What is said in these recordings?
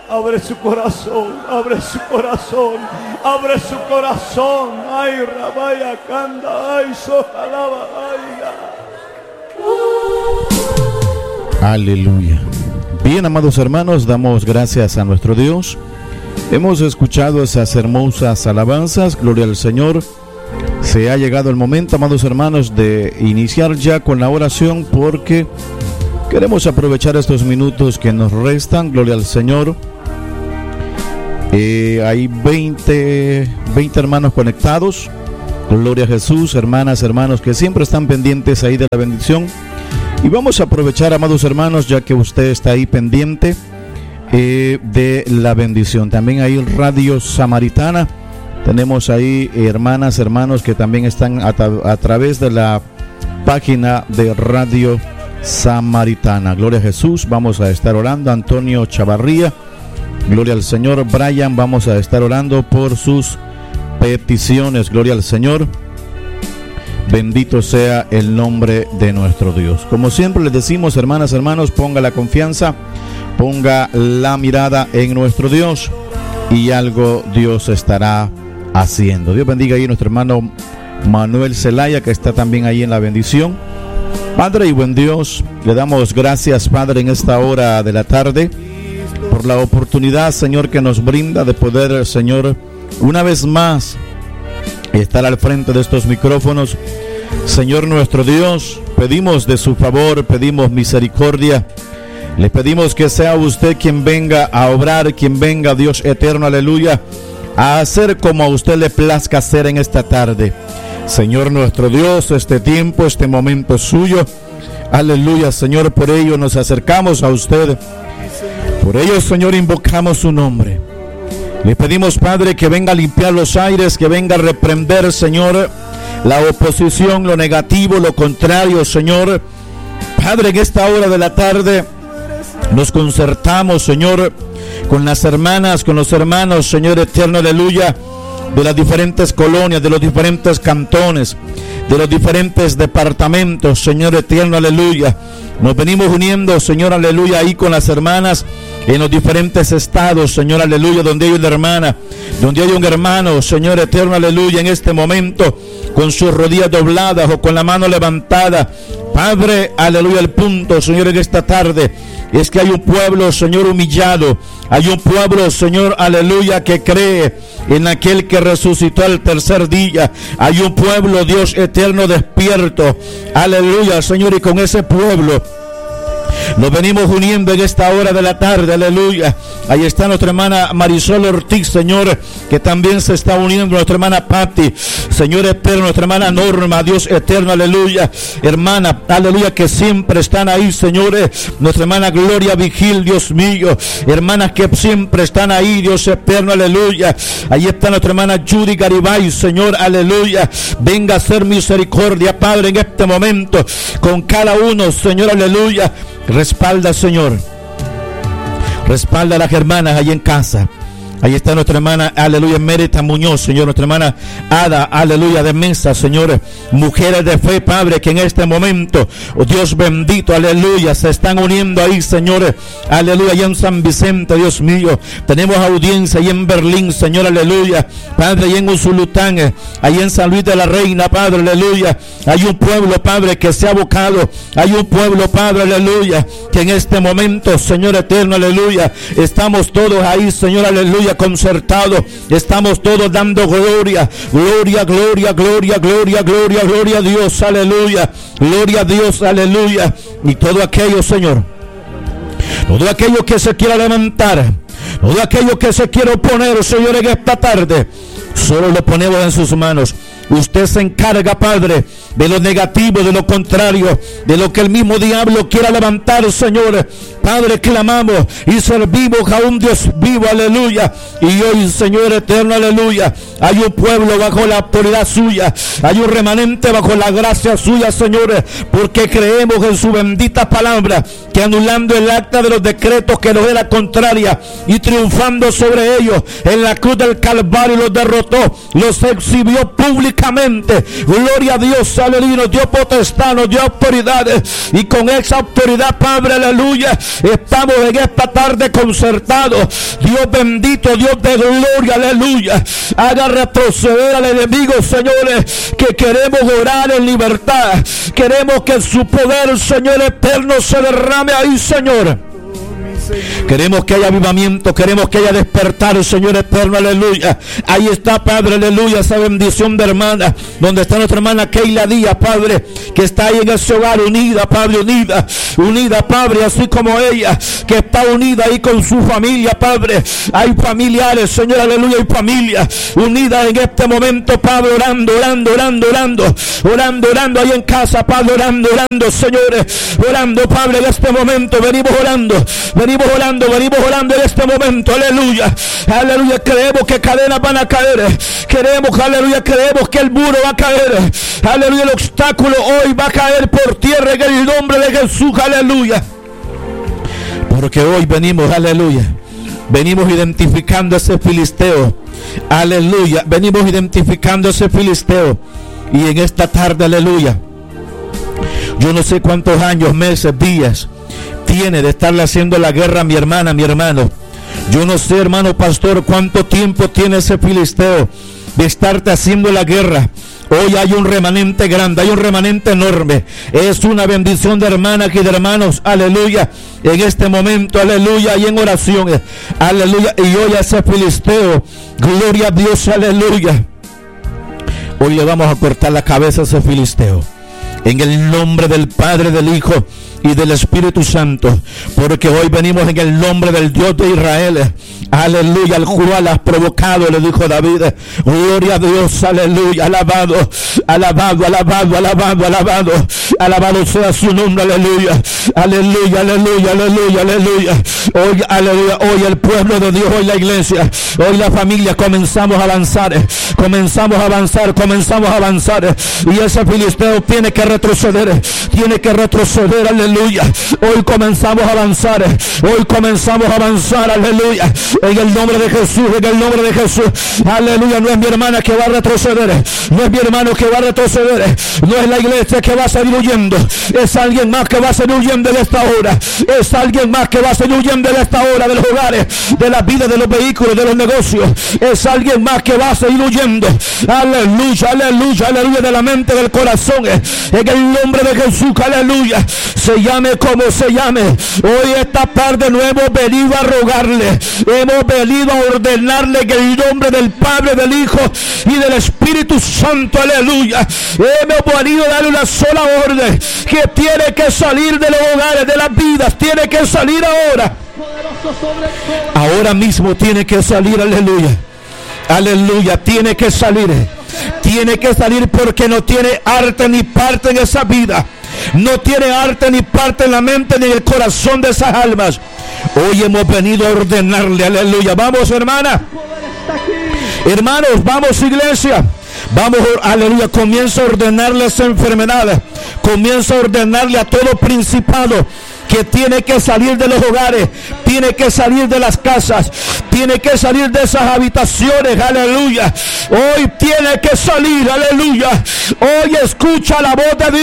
Abre su corazón, abre su corazón, abre su corazón. Ay, Rabaya Kanda, ay, Sojalaba, ay. Aleluya. Bien, amados hermanos, damos gracias a nuestro Dios. Hemos escuchado esas hermosas alabanzas, gloria al Señor. Se ha llegado el momento, amados hermanos, de iniciar ya con la oración, porque queremos aprovechar estos minutos que nos restan, gloria al Señor. Hay 20 hermanos conectados, gloria a Jesús, hermanas, hermanos que siempre están pendientes ahí de la bendición. Y vamos a aprovechar, amados hermanos, ya que usted está ahí pendiente de la bendición. También hay Radio Samaritana. Tenemos ahí hermanas, hermanos que también están a través de la página de Radio Samaritana. Gloria a Jesús. Vamos a estar orando. Antonio Chavarría, gloria al Señor. Brian, vamos a estar orando por sus peticiones. Gloria al Señor. Bendito sea el nombre de nuestro Dios. Como siempre les decimos, hermanas, hermanos, ponga la confianza, ponga la mirada en nuestro Dios, y algo Dios estará haciendo. Dios bendiga ahí a nuestro hermano Manuel Zelaya, que está también ahí en la bendición. Padre y buen Dios, le damos gracias, Padre, en esta hora de la tarde, por la oportunidad, Señor, que nos brinda de poder, Señor, una vez más estar al frente de estos micrófonos. Señor nuestro Dios, pedimos de su favor, pedimos misericordia. Le pedimos que sea usted quien venga a obrar, quien venga, Dios eterno, aleluya, a hacer como a usted le plazca hacer en esta tarde. Señor nuestro Dios, este tiempo, este momento es suyo. Aleluya, Señor, por ello nos acercamos a usted. Por ello, Señor, invocamos su nombre. Le pedimos, Padre, que venga a limpiar los aires, que venga a reprender, Señor, la oposición, lo negativo, lo contrario, Señor. Padre, en esta hora de la tarde nos concertamos, Señor, con las hermanas, con los hermanos, Señor eterno, aleluya, de las diferentes colonias, de los diferentes cantones, de los diferentes departamentos, Señor eterno, aleluya. Nos venimos uniendo, Señor, aleluya, ahí con las hermanas en los diferentes estados, Señor, aleluya, donde hay una hermana, donde hay un hermano, Señor eterno, aleluya, en este momento, con sus rodillas dobladas o con la mano levantada. Padre, aleluya, el punto, Señor, en esta tarde es que hay un pueblo, Señor, humillado. Hay un pueblo, Señor, aleluya, que cree en aquel que resucitó al tercer día. Hay un pueblo, Dios eterno, despierto. Aleluya, Señor, y con ese pueblo nos venimos uniendo en esta hora de la tarde, aleluya. Ahí está nuestra hermana Marisol Ortiz, Señor, que también se está uniendo, nuestra hermana Patti, Señor eterno, nuestra hermana Norma, Dios eterno, aleluya. Hermana, aleluya, que siempre están ahí, señores. Nuestra hermana Gloria Vigil, Dios mío. Hermanas que siempre están ahí, Dios eterno, aleluya. Ahí está nuestra hermana Judy Garibay, Señor, aleluya. Venga a hacer misericordia, Padre, en este momento, con cada uno, Señor, aleluya. Respalda, Señor. Respalda a las hermanas ahí en casa. Ahí está nuestra hermana, aleluya, Mérita Muñoz, Señor, nuestra hermana Ada, aleluya, de Mesa, señores, mujeres de fe, Padre, que en este momento, oh Dios bendito, aleluya, se están uniendo ahí, señores, aleluya, allá en San Vicente, Dios mío, tenemos audiencia ahí en Berlín, Señor, aleluya, Padre, ahí en Usulután, ahí en San Luis de la Reina, Padre, aleluya, hay un pueblo, Padre, que se ha abocado, hay un pueblo, Padre, aleluya, que en este momento, Señor eterno, aleluya, estamos todos ahí, Señor, aleluya, concertado, estamos todos dando gloria, gloria, gloria, gloria, gloria, gloria, gloria a Dios, aleluya, gloria a Dios, aleluya. Y todo aquello, Señor, todo aquello que se quiera levantar, todo aquello que se quiera oponer, Señor, en esta tarde, solo lo ponemos en sus manos. Usted se encarga, Padre, de lo negativo, de lo contrario, de lo que el mismo diablo quiera levantar, Señor. Padre, clamamos y servimos a un Dios vivo, aleluya. Y hoy, Señor eterno, aleluya, hay un pueblo bajo la autoridad suya, hay un remanente bajo la gracia suya, Señor, porque creemos en su bendita palabra, que anulando el acta de los decretos que nos era contraria y triunfando sobre ellos en la cruz del Calvario, los derrotó, los exhibió públicamente públicamente. Gloria a Dios, aleluya. Nos dio potestad, nos dio autoridad, y con esa autoridad, Padre, aleluya, estamos en esta tarde concertados. Dios bendito, Dios de gloria, aleluya, haga retroceder al enemigo, señores, que queremos orar en libertad. Queremos que su poder, Señor eterno, se derrame ahí, Señor. Queremos que haya avivamiento, queremos que haya despertar, Señor eterno, aleluya. Ahí está, Padre, aleluya, esa bendición de hermana, donde está nuestra hermana Keila Díaz, Padre, que está ahí en ese hogar, unida, Padre, unida, Padre, así como ella, que está unida ahí con su familia, Padre. Hay familiares, Señor, aleluya, hay familia unida en este momento, Padre, orando ahí en casa, Padre, orando, señores, orando, Padre, en este momento, venimos orando en este momento, aleluya, aleluya. Creemos que cadenas van a caer, creemos que el muro va a caer, aleluya, el obstáculo hoy va a caer por tierra en el nombre de Jesús, aleluya, porque hoy venimos, aleluya, venimos identificando ese filisteo, aleluya, venimos identificando ese filisteo, y en esta tarde, aleluya, yo no sé cuántos años, meses, días tiene de estarle haciendo la guerra a mi hermana, mi hermano. Yo no sé, hermano pastor, cuánto tiempo tiene ese filisteo de estarte haciendo la guerra. Hoy hay un remanente grande, hay un remanente enorme. Es una bendición de hermanas y de hermanos, aleluya, en este momento, aleluya, y en oraciones, aleluya. Y hoy a ese filisteo, gloria a Dios, aleluya. Hoy le vamos a cortar la cabeza a ese filisteo, en el nombre del Padre, del Hijo y del Espíritu Santo, porque hoy venimos en el nombre del Dios de Israel, aleluya, al cual has provocado, le dijo David. Gloria a Dios, aleluya, alabado sea su nombre, aleluya, aleluya. Hoy, aleluya, hoy el pueblo de Dios, hoy la iglesia, hoy la familia, comenzamos a avanzar, y ese filisteo tiene que retroceder, aleluya. Hoy comenzamos a avanzar, aleluya, en el nombre de Jesús, aleluya. No es mi hermana que va a retroceder, no es mi hermano que va a retroceder, no es la iglesia que va a salir huyendo, es alguien más que va a salir huyendo de esta hora, es alguien más que va a salir huyendo de esta hora, de los hogares, de la vida, de los vehículos, de los negocios, es alguien más que va a seguir huyendo, aleluya, de la mente, del corazón, en el nombre de Jesús, aleluya. Se llame como se llame, hoy esta tarde no hemos venido a rogarle, hemos venido a ordenarle en el nombre del Padre, del Hijo y del Espíritu Santo, aleluya. Hemos venido a darle una sola orden, que tiene que salir de los hogares, de las vidas, tiene que salir ahora mismo tiene que salir, aleluya, tiene que salir porque no tiene arte ni parte en esa vida. No tiene arte ni parte en la mente ni en el corazón de esas almas. Hoy hemos venido a ordenarle, aleluya. Vamos, hermana, hermanos, vamos, iglesia, vamos, aleluya. Comienza a ordenarle esa enfermedad, comienza a ordenarle a todo principado que tiene que salir de los hogares, tiene que salir de las casas, tiene que salir de esas habitaciones, aleluya. Hoy tiene que salir, aleluya. Hoy escucha la voz de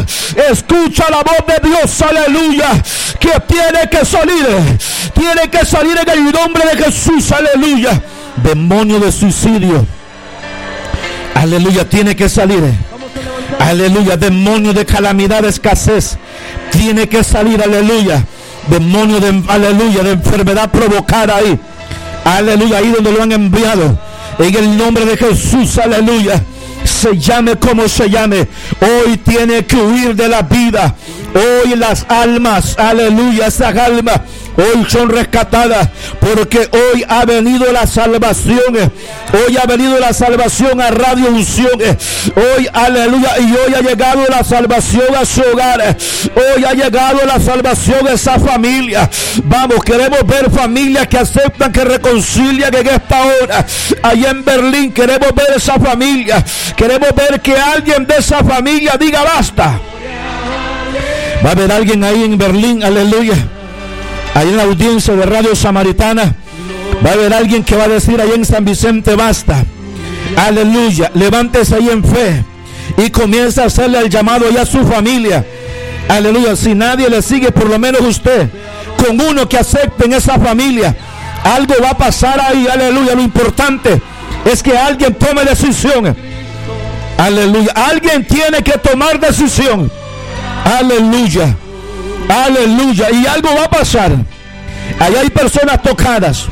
Dios, aleluya, que tiene que salir en el nombre de Jesús, aleluya. Demonio de suicidio, aleluya, tiene que salir, aleluya. Demonio de calamidad, de escasez, tiene que salir, aleluya. Demonio de, aleluya, de enfermedad provocada ahí, aleluya, ahí donde lo han enviado, en el nombre de Jesús, aleluya. Se llame como se llame, hoy tiene que huir de la vida. Hoy las almas, aleluya, esas almas hoy son rescatadas, porque hoy ha venido la salvación. Hoy ha venido la salvación a Radio Unción. Hoy, aleluya, y hoy ha llegado la salvación a su hogar. Hoy ha llegado la salvación a esa familia. Vamos, queremos ver familias que aceptan, que reconcilian en esta hora. Allá en Berlín queremos ver esa familia. Queremos ver que alguien de esa familia diga basta. Va a haber alguien ahí en Berlín, aleluya, ahí en la audiencia de Radio Samaritana. Va a haber alguien que va a decir ahí en San Vicente basta. Aleluya. Levántese ahí en fe y comienza a hacerle el llamado ya a su familia. Aleluya. Si nadie le sigue, por lo menos usted, con uno que acepte en esa familia, algo va a pasar ahí. Aleluya. Lo importante es que alguien tome decisión. Aleluya. Alguien tiene que tomar decisión. Aleluya. Aleluya. Y algo va a pasar. Allá hay personas tocadas.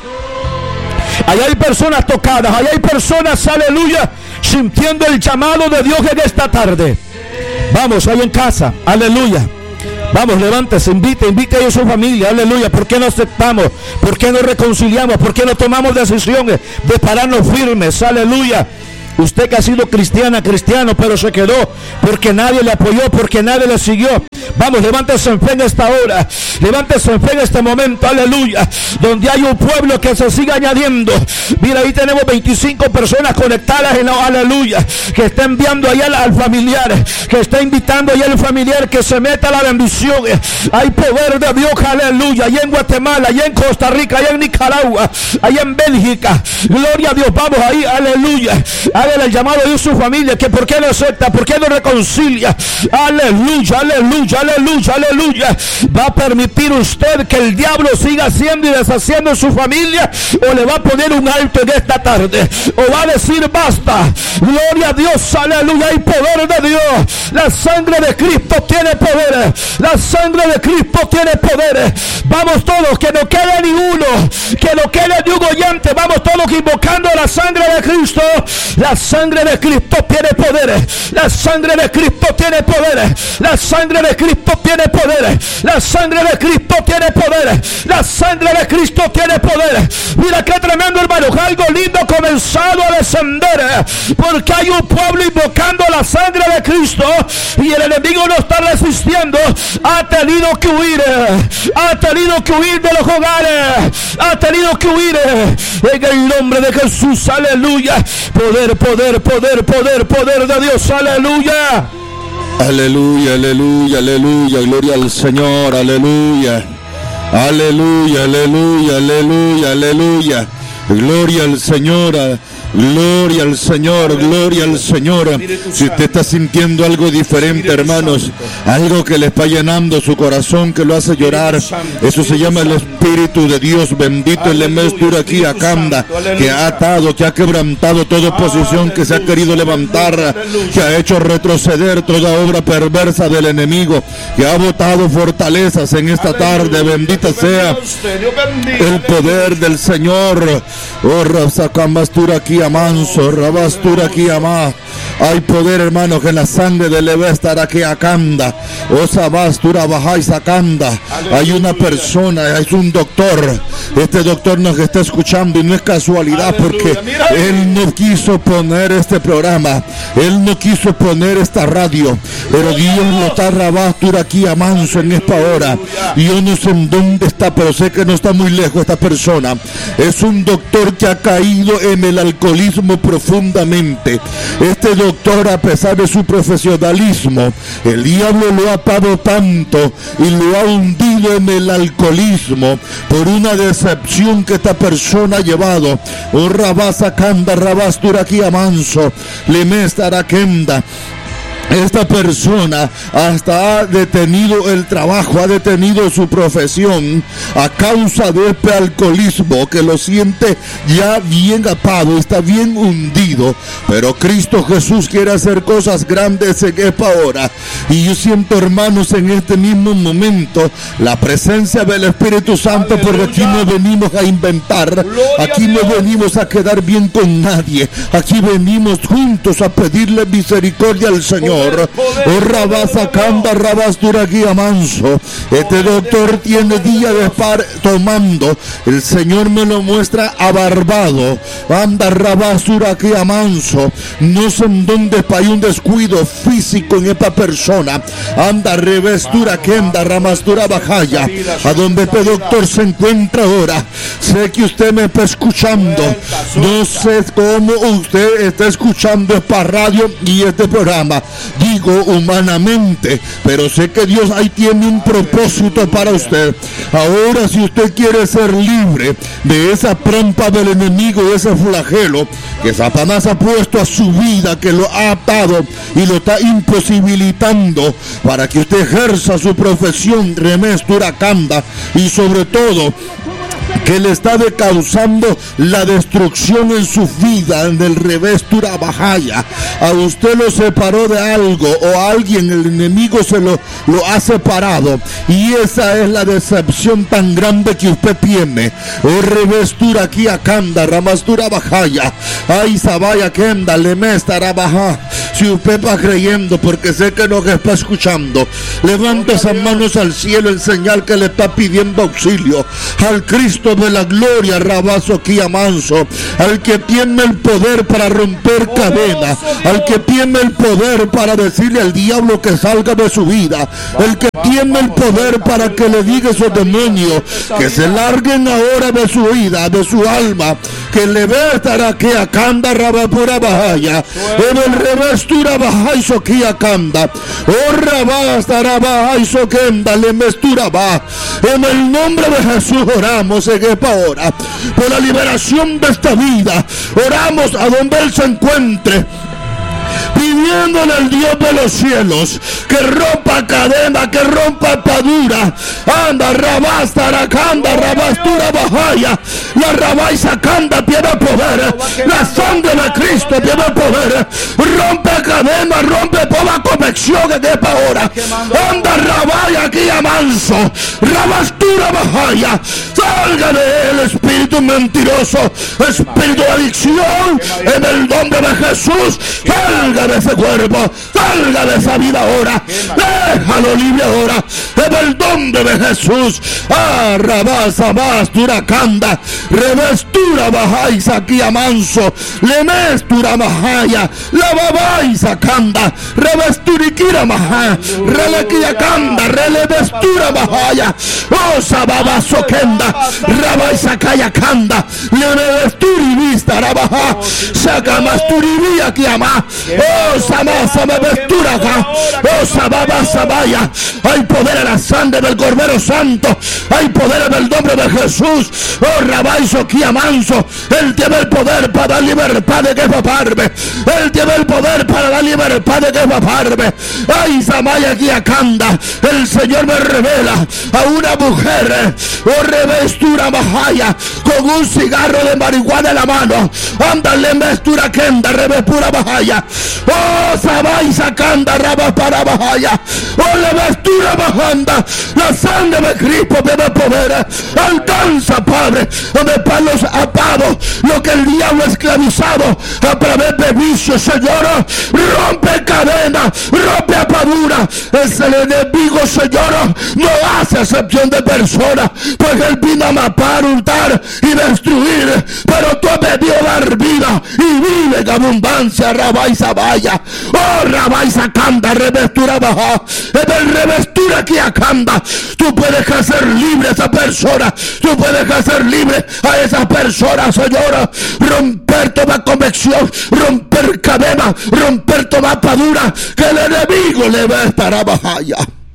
Allá hay personas tocadas. Allá hay personas, aleluya, sintiendo el llamado de Dios en esta tarde. Vamos, ahí en casa. Aleluya. Vamos, levántese, invite a su familia. Aleluya. ¿Por qué no aceptamos? ¿Por qué no reconciliamos? ¿Por qué no tomamos decisiones de pararnos firmes? Aleluya. Usted que ha sido cristiano, pero se quedó porque nadie le apoyó, porque nadie le siguió. Vamos, levántese en fe en esta hora. Levántese en fe en este momento. Aleluya. Donde hay un pueblo que se sigue añadiendo. Mira, ahí tenemos 25 personas conectadas en la aleluya. Que está enviando allá al familiar. Que está invitando allá al familiar que se meta a la bendición. Hay poder de Dios, aleluya. Allá en Guatemala, allá en Costa Rica, allá en Nicaragua, allá en Bélgica. Gloria a Dios. Vamos ahí, aleluya. Hágale el llamado de su familia, que por qué no acepta, por qué no reconcilia. Aleluya, aleluya, aleluya, aleluya. Va a permitir usted que el diablo siga haciendo y deshaciendo en su familia, o le va a poner un alto en esta tarde, o va a decir basta. Gloria a Dios, aleluya. Hay poder de Dios. La sangre de Cristo tiene poder. La sangre de Cristo tiene poder. Vamos todos, que no quede ni uno, que no quede ni un oyente. Vamos todos invocando la sangre de Cristo. La sangre de Cristo tiene poder. La sangre de Cristo tiene poder. La sangre de Cristo tiene poder. La sangre de Cristo tiene poder. La sangre de Cristo tiene poder. Mira qué tremendo, hermano. Algo lindo ha comenzado a descender, porque hay un pueblo invocando la sangre de Cristo y el enemigo no está resistiendo. Ha tenido que huir. Ha tenido que huir de los hogares. Ha tenido que huir en el nombre de Jesús. Aleluya. Poder, poder, poder, poder, poder de Dios. Aleluya. Aleluya, aleluya, aleluya. Gloria al Señor. Aleluya. Aleluya, aleluya, aleluya, aleluya. Gloria al Señor. Gloria al Señor, gloria al Señor. Si usted está sintiendo algo diferente, hermanos, algo que le está llenando su corazón, que lo hace llorar, eso se llama el Espíritu de Dios. Bendito el Emestur aquí Acanda, que ha atado, que ha quebrantado toda oposición que se ha querido levantar, que ha hecho retroceder toda obra perversa del enemigo, que ha botado fortalezas en esta tarde. Bendita sea el poder del Señor. Oh, Rabsacambastura aquí amanso, Rabastura aquí amá. Hay poder, hermanos, que en la sangre de Levestar aquí acanda. Osabastura bajáis sacanda. Hay una persona, es un doctor. Este doctor nos está escuchando y no es casualidad, porque él no quiso poner este programa, él no quiso poner esta radio, pero Dios lo está Rabastura aquí amanso en esta hora. Yo no sé en dónde está, pero sé que no está muy lejos esta persona. Es un doctor que ha caído en el alcoholismo profundamente. Este doctor, a pesar de su profesionalismo, el diablo lo ha atado tanto y lo ha hundido en el alcoholismo por una decepción que esta persona ha llevado. Oh, Rabasa Kanda, Rabastura aquí amanso, Lemestara Kenda. Esta persona hasta ha detenido el trabajo, ha detenido su profesión a causa de este alcoholismo que lo siente ya bien atado, está bien hundido. Pero Cristo Jesús quiere hacer cosas grandes en esta hora. Y yo siento, hermanos, en este mismo momento la presencia del Espíritu Santo, porque aquí no venimos a inventar, aquí no venimos a quedar bien con nadie, aquí venimos juntos a pedirle misericordia al Señor. Oh, Rabasacanda, Rabastura guía manso. Este doctor tiene día de estar tomando. El Señor me lo muestra abarbado. Anda, Rabastura guía manso. No sé en dónde hay un descuido físico en esta persona. Anda, Revestura Kenda, Ramastura Bajaya. A donde este doctor se encuentra ahora. Sé que usted me está escuchando. No sé cómo usted está escuchando esta radio y este programa, digo humanamente, pero sé que Dios ahí tiene un propósito para usted. Ahora, si usted quiere ser libre de esa trampa del enemigo, de ese flagelo que Satanás ha puesto a su vida, que lo ha atado y lo está imposibilitando para que usted ejerza su profesión, remestura canda, y sobre todo que le está causando la destrucción en su vida, en el revés Turabajaya. A usted lo separó de algo, o a alguien, el enemigo se lo ha separado, y esa es la decepción tan grande que usted tiene. O revés Turakiakanda, Ramastura Bajaya, ay Sabaya Kenda, Lemesta Baja. Si usted va creyendo, porque sé que nos está escuchando, levante esas manos al cielo en señal que le está pidiendo auxilio al Cristo de la gloria, Rabazo Kiamanso, al que tiene el poder para romper cadenas, al que tiene el poder para decirle al diablo que salga de su vida, el que tiene el poder para que le diga a esos demonios que se larguen ahora de su vida, de su alma, que le ve estar aquí a Kanda Rabapura Bahaya, en el revés Turabajay Sokia Kanda, o Rabastarabajay Sokenda, le mesturaba. En el nombre de Jesús oramos en esta hora por la liberación de esta vida. Oramos a donde Él se encuentre, pidiéndole al Dios de los cielos que rompa cadena, que rompa atadura. Anda, Rabasta, Rakanda, Rabastura Bajaya. La Rabaisa Kanda tiene poder. La sangre de Cristo tiene poder. Rompe cadena, rompe toda conexión en esta hora. Anda, Rabaya, aquí a manso. Rabastura Bajaya. Salga de él, espíritu mentiroso, espíritu de adicción, en el nombre de Jesús. Salga de ese cuerpo, salga de esa vida ahora, déjalo libre ahora, en el nombre de Jesús. Rabasa más Turacanda, revestura bajáis aquí a manso, lemestura majaya, la babáis sacanda, revesturiquira majá, relequiacanda, relevestura majaya, osa babaso kenda, rabáis sacaya canda, levesturi vista rabajá, saca masturibía aquí a más. Oh, Samasa me vestura acá. Oh, Sababa Sabaya. Hay poder en la sangre del Cordero Santo. Hay poder en el nombre de Jesús. Oh, Rabaiso Kiamanso. Él tiene el poder para dar libertad de que paparme. Él tiene el poder para dar libertad de que paparme. Ay, Samaya Kiakanda. El Señor me revela a una mujer. Oh, revestura Mahaya. Con un cigarro de marihuana en la mano. Ándale, vestura Kenda, revestura Mahaya. Oh, Sabai sacanda rabas para Bahaya. Oh, la vestura bajanda. La sangre de Cristo tiene poder. Alcanza, Padre, donde están los atados, lo que el diablo ha esclavizado a través de vicios, Señor. Rompe cadena, rompe atadura. Es el enemigo, Señor. No hace excepción de personas, porque él vino a matar, hurtar y destruir. Pero tú has venido a dar vida y vive en abundancia, Rabai Sabaya. Oh, Rabai Sacanda, revestura baja. En el revestura que acanda, tú puedes hacer libre a esa persona. Tú puedes hacer libre a esa persona, Señor. Romper toda convicción, romper cadena, romper toda atadura, que el enemigo le va a estar a bajaya.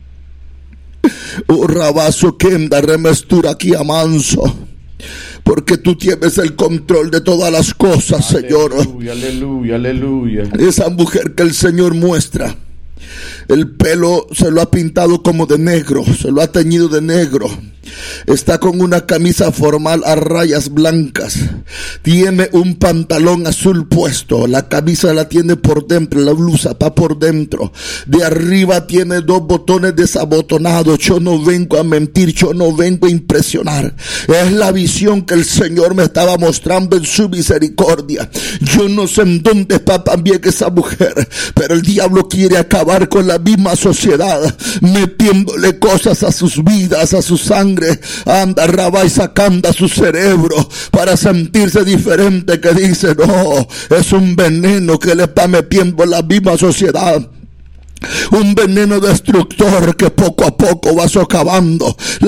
Oh, Rabaso Kenda, remestura aquí a manso. Porque tú tienes el control de todas las cosas, Señor. Aleluya, aleluya, aleluya. Esa mujer que el Señor muestra, el pelo se lo ha pintado como de negro, se lo ha teñido de negro. Está con una camisa formal a rayas blancas. Tiene un pantalón azul puesto. La camisa la tiene por dentro, la blusa está por dentro. De arriba tiene 2 botones desabotonados. Yo no vengo a mentir, yo no vengo a impresionar. Es la visión que el Señor me estaba mostrando en su misericordia. Yo no sé en dónde está también esa mujer, pero el diablo quiere acabar con la misma sociedad, metiéndole cosas a sus vidas, a su sangre. Anda, Rabay sacando a su cerebro para sentirse diferente, que dice, no, es un veneno que le está metiendo en la misma sociedad. Un veneno destructor que poco a poco va socavando